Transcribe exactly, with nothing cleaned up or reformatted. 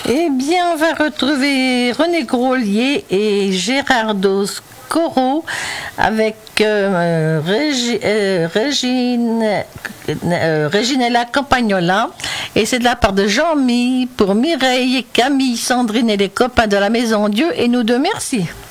Eh bien, on va retrouver René Grolier et Gérardo Scoro avec euh, Régi, euh, Régine, euh, Reginella Campagnola. Et c'est de la part de Jean-Mi pour Mireille, Camille, Sandrine et les copains de la Maison Dieu. Et nous deux, merci.